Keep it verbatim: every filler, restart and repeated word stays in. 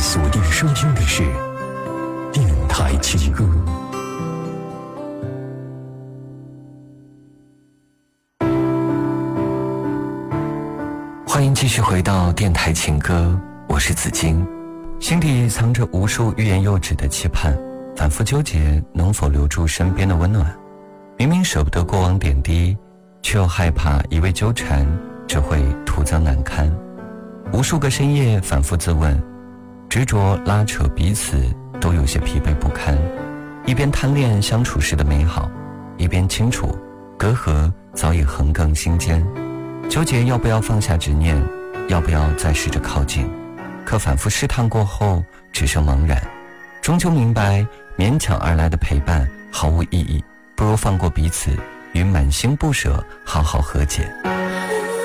锁定收听的是电台情歌。欢迎继续回到电台情歌，我是紫金。心底藏着无数欲言又止的期盼，反复纠结能否留住身边的温暖。明明舍不得过往点滴，却又害怕一味纠缠只会徒增难堪。无数个深夜反复自问，执着拉扯彼此都有些疲惫不堪。一边贪恋相处时的美好，一边清楚隔阂早已横亘心间。纠结要不要放下执念，要不要再试着靠近，可反复试探过后只剩茫然。终究明白勉强而来的陪伴毫无意义，不如放过彼此，与满心不舍好好和解。